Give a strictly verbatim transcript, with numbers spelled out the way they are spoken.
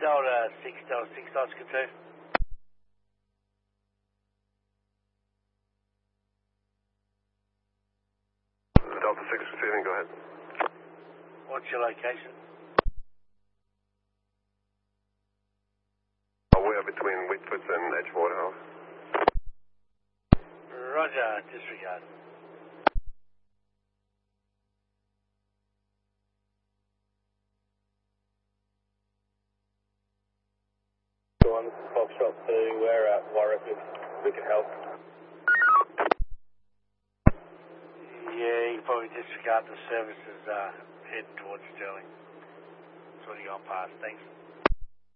Delta six, Delta six, Oscar two. Delta six receiving, go ahead. What's your location? Oh, we are between Whitford and Edgewater House. Roger, disregard. One, this is Foxtrot two, we're at Warwick, we can help. Yeah, you can probably disregard the services uh, heading towards Sterling. That's what you gone past, thanks.